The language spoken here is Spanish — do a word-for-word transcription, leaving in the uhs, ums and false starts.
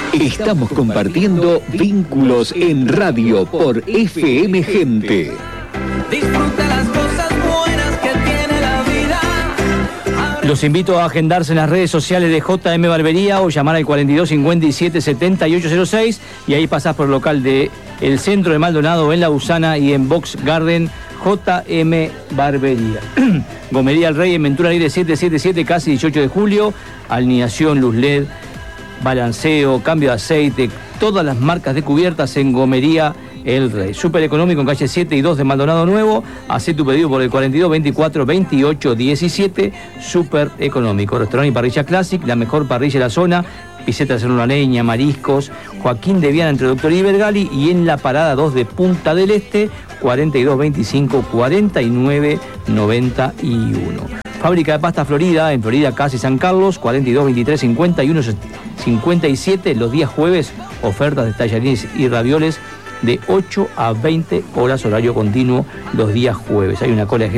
Estamos compartiendo Vínculos en Radio por F M Gente. Disfruta las cosas buenas que tiene la vida. Los invito a agendarse en las redes sociales de J M Barbería o llamar al cuarenta y dos cincuenta y siete setenta y ocho cero seis y ahí pasás por el local de el Centro de Maldonado en La Usana y en Box Garden J M Barbería. Gomería El Rey en Ventura Aire setecientos setenta y siete, casi dieciocho de julio. Alineación, luz L E D, balanceo, cambio de aceite, todas las marcas de cubiertas en Gomería El Rey. Súper económico en calle siete y dos de Maldonado Nuevo. Hacé tu pedido por el cuarenta y dos veinticuatro veintiocho diecisiete. Súper económico. Restaurante y parrilla Classic, la mejor parrilla de la zona. Pisetas en una leña, mariscos. Joaquín de Viana entre Doctor Ibergali y en la parada dos de Punta del Este, cuarenta y dos veinticinco cuarenta y nueve noventa y uno. Fábrica de Pasta Florida, en Florida Casi San Carlos, cuarenta y dos veintitrés cincuenta y uno cincuenta y siete. Los días jueves, ofertas de tallarines y ravioles de ocho a veinte horas, horario continuo, los días jueves. Hay una cola de